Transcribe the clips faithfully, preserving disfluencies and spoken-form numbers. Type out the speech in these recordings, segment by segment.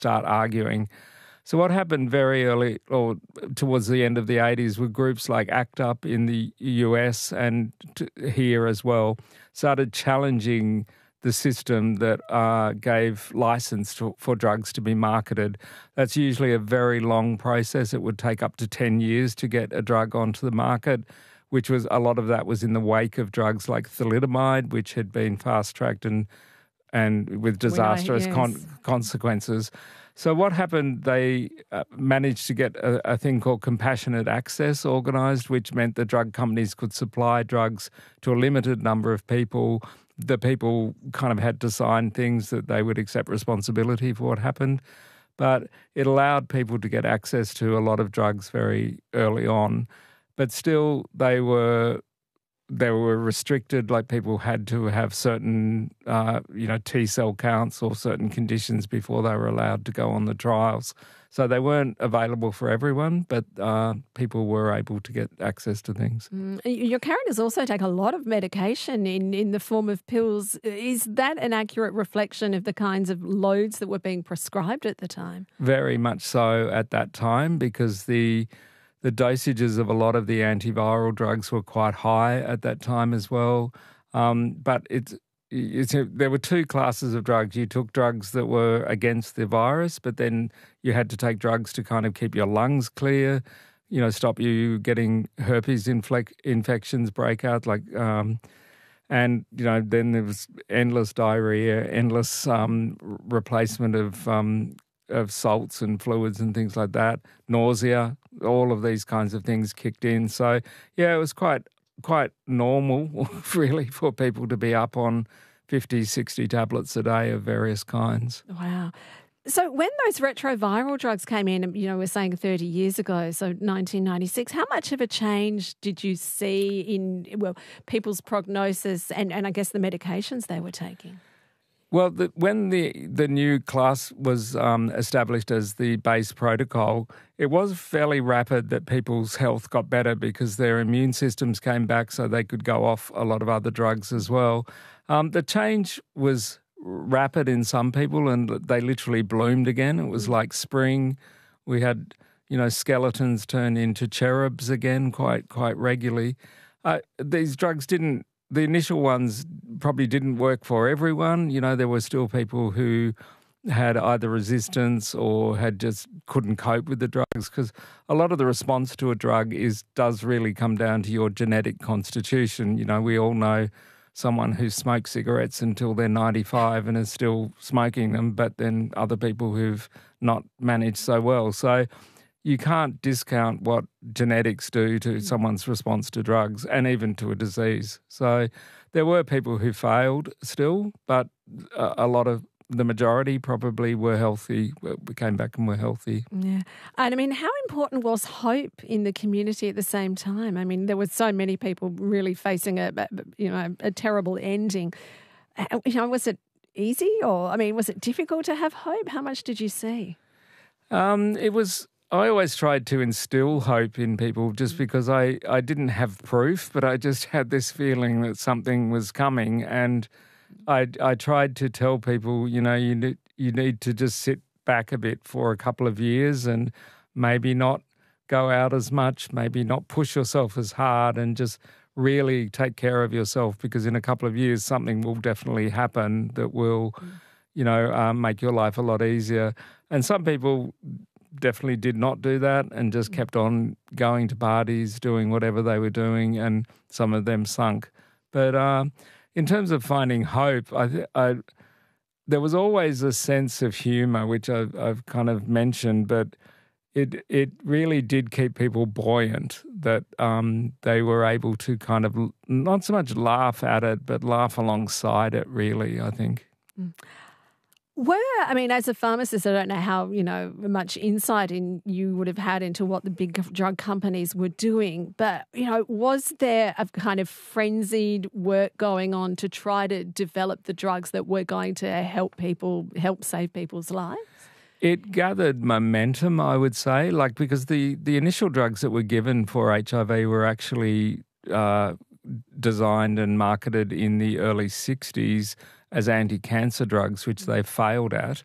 start arguing. So what happened very early or towards the end of the eighties were groups like ACT UP in the U S and here as well started challenging the system that uh, gave license to, for drugs to be marketed. That's usually a very long process. It would take up to ten years to get a drug onto the market, which was a lot of that was in the wake of drugs like thalidomide, which had been fast-tracked and and with disastrous yes. con- consequences. So what happened, they uh, managed to get a, a thing called compassionate access organised, which meant the drug companies could supply drugs to a limited number of people. The people kind of had to sign things that they would accept responsibility for what happened. But it allowed people to get access to a lot of drugs very early on. But still, they were they were restricted, like people had to have certain, uh, you know, T-cell counts or certain conditions before they were allowed to go on the trials. So they weren't available for everyone, but uh, people were able to get access to things. Mm. Your characters also take a lot of medication in, in the form of pills. Is that an accurate reflection of the kinds of loads that were being prescribed at the time? Very much so at that time, because the the dosages of a lot of the antiviral drugs were quite high at that time as well. Um, but it's It's a, there were two classes of drugs. You took drugs that were against the virus, but then you had to take drugs to kind of keep your lungs clear, you know, stop you getting herpes inflec- infections break out. Like, um, and, you know, then there was endless diarrhea, endless um, replacement of um, of salts and fluids and things like that, nausea, all of these kinds of things kicked in. So, yeah, it was quite quite normal, really, for people to be up on fifty, sixty tablets a day of various kinds. Wow. So when those retroviral drugs came in, you know, we're saying thirty years ago, so nineteen ninety-six, how much of a change did you see in, well, people's prognosis and, and I guess the medications they were taking? Well, the, when the, the new class was um, established as the base protocol, it was fairly rapid that people's health got better because their immune systems came back so they could go off a lot of other drugs as well. Um, the change was rapid in some people and they literally bloomed again. It was like spring. We had, you know, skeletons turn into cherubs again quite, quite regularly. Uh, these drugs didn't The initial ones probably didn't work for everyone. You know, there were still people who had either resistance or had just couldn't cope with the drugs, because a lot of the response to a drug is does really come down to your genetic constitution. You know, we all know someone who smokes cigarettes until they're ninety-five and is still smoking them, but then other people who've not managed so well. So you can't discount what genetics do to someone's response to drugs and even to a disease. So there were people who failed still, but a, a lot of the majority probably were healthy, we came back and were healthy. Yeah. And I mean, how important was hope in the community at the same time? I mean, there were so many people really facing a, you know, a terrible ending. You know, was it easy or, I mean, was it difficult to have hope? How much did you see? Um, it was... I always tried to instill hope in people just because I, I didn't have proof, but I just had this feeling that something was coming, and I I tried to tell people, you know, you need, you need to just sit back a bit for a couple of years and maybe not go out as much, maybe not push yourself as hard and just really take care of yourself, because in a couple of years something will definitely happen that will, you know, um, make your life a lot easier. And some people definitely did not do that and just kept on going to parties, doing whatever they were doing, and some of them sunk. But uh, in terms of finding hope, I, th- I there was always a sense of humour, which I've, I've kind of mentioned, but it it really did keep people buoyant, that um, they were able to kind of not so much laugh at it, but laugh alongside it, really, I think. Mm. Were, I mean, as a pharmacist, I don't know how, you know, much insight in you would have had into what the big drug companies were doing, but, you know, was there a kind of frenzied work going on to try to develop the drugs that were going to help people, help save people's lives? It gathered momentum, I would say, like because the, the initial drugs that were given for H I V were actually uh, designed and marketed in the early sixties as anti-cancer drugs, which they failed at.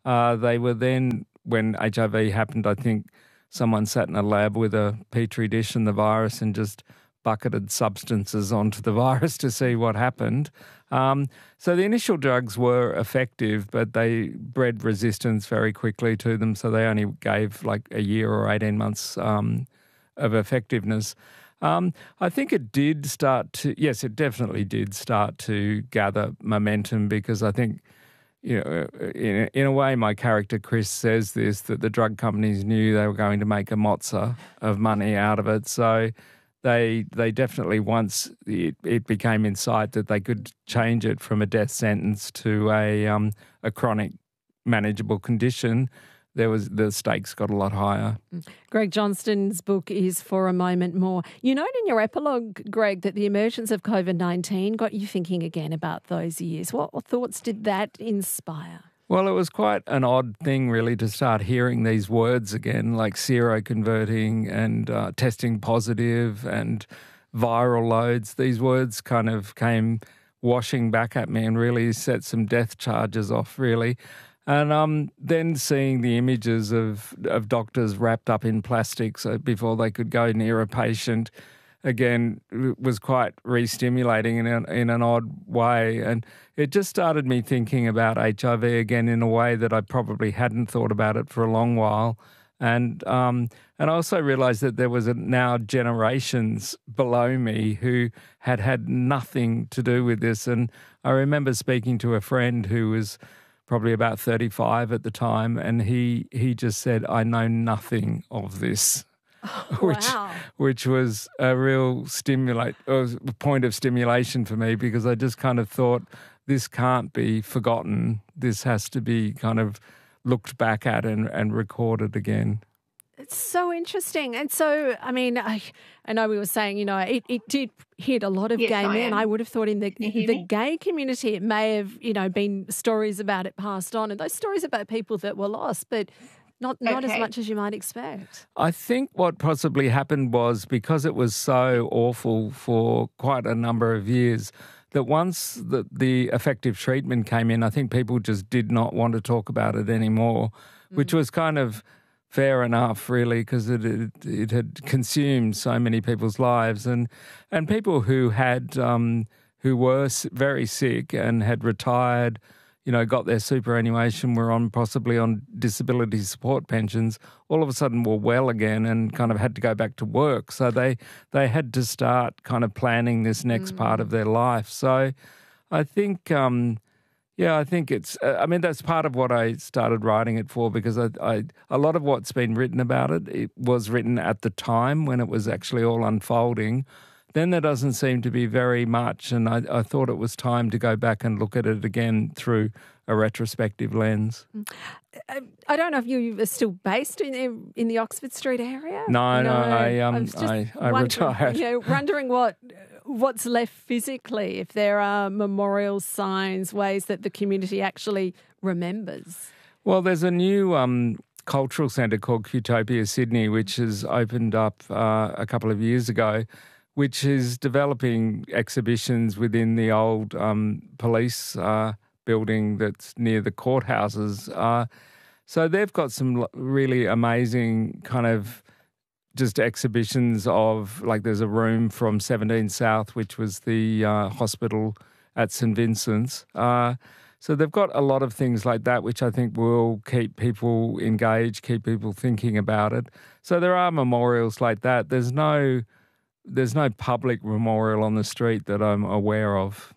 Uh, they were then, when H I V happened, I think someone sat in a lab with a petri dish and the virus and just bucketed substances onto the virus to see what happened. Um, so the initial drugs were effective, but they bred resistance very quickly to them. So they only gave like a year or eighteen months um, of effectiveness. Um, I think it did start to, yes, it definitely did start to gather momentum because I think, you know, in, in a way, my character Chris says this, that the drug companies knew they were going to make a mozza of money out of it. So they they definitely, once it, it became in sight that they could change it from a death sentence to a um, a chronic manageable condition, there was the stakes got a lot higher. Greg Johnston's book is For a Moment More. You note in your epilogue, Greg, that the emergence of COVID nineteen got you thinking again about those years. What thoughts did that inspire? Well, it was quite an odd thing, really, to start hearing these words again, like seroconverting and uh, testing positive and viral loads. These words kind of came washing back at me and really set some death charges off, really. And um, then seeing the images of, of doctors wrapped up in plastic so before they could go near a patient, again, was quite re-stimulating in, a, in an odd way. And it just started me thinking about H I V again in a way that I probably hadn't thought about it for a long while. And um, and I also realised that there was a, now generations below me who had had nothing to do with this. And I remember speaking to a friend who was probably about thirty-five at the time, and he he just said, "I know nothing of this." Oh, which wow. which was a real stimulate uh, point of stimulation for me, because I just kind of thought, this can't be forgotten. This has to be kind of looked back at and, and recorded again. It's so interesting. And so, I mean, I, I know we were saying, you know, it, it did hit a lot of Yes, gay I men. am. I would have thought in the Can you hear the me? gay community, it may have, you know, been stories about it passed on, and those stories about people that were lost, but not not as Okay. much as you might expect. I think what possibly happened was, because it was so awful for quite a number of years, that once the, the effective treatment came in, I think people just did not want to talk about it anymore, which was kind of fair enough, really, because it, it it had consumed so many people's lives, and and people who had um, who were s- very sick and had retired, you know, got their superannuation, were on possibly on disability support pensions, all of a sudden were well again and kind of had to go back to work. So they they had to start kind of planning this next part of their life. So I think. Um, Yeah, I think it's, uh, I mean, that's part of what I started writing it for, because I, I, a lot of what's been written about it, it was written at the time when it was actually all unfolding. Then there doesn't seem to be very much, and I, I thought it was time to go back and look at it again through a retrospective lens. I, I don't know if you are still based in in the Oxford Street area. No, no, I, um, was just I, I wondering, retired. You know, wondering what what's left physically, if there are memorials, signs, ways that the community actually remembers. Well, there's a new um, cultural centre called Qtopia Sydney, which has opened up uh, a couple of years ago, which is developing exhibitions within the old um, police uh, building that's near the courthouses. Uh, so they've got some l- really amazing kind of just exhibitions of, like, there's a room from seventeen South, which was the uh, hospital at St Vincent's. Uh, so they've got a lot of things like that, which I think will keep people engaged, keep people thinking about it. So there are memorials like that. There's no, there's no public memorial on the street that I'm aware of.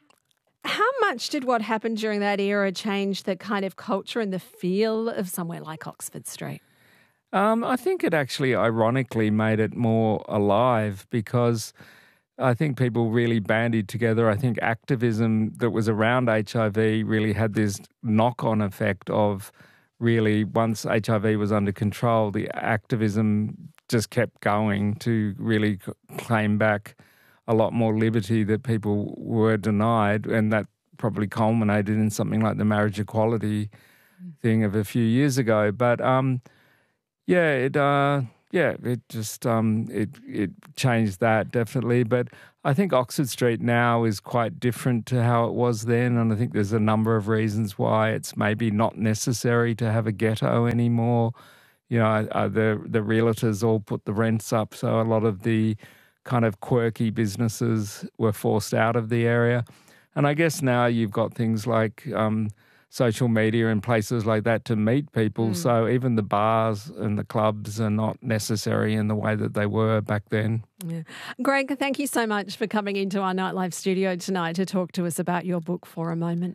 How much did what happened during that era change the kind of culture and the feel of somewhere like Oxford Street? Um, I think it actually ironically made it more alive, because I think people really bandied together. I think activism that was around H I V really had this knock-on effect of, really, once H I V was under control, the activism just kept going to really c- claim back a lot more liberty that people were denied, and that probably culminated in something like the marriage equality thing of a few years ago. But um, yeah, it uh, Yeah, it just um, it it changed that definitely. But I think Oxford Street now is quite different to how it was then, and I think there's a number of reasons why it's maybe not necessary to have a ghetto anymore. You know, uh, the the realtors all put the rents up, so a lot of the kind of quirky businesses were forced out of the area. And I guess now you've got things like um, social media and places like that to meet people. Mm. So even the bars and the clubs are not necessary in the way that they were back then. Yeah. Greg, thank you so much for coming into our Nightlife studio tonight to talk to us about your book For a Moment.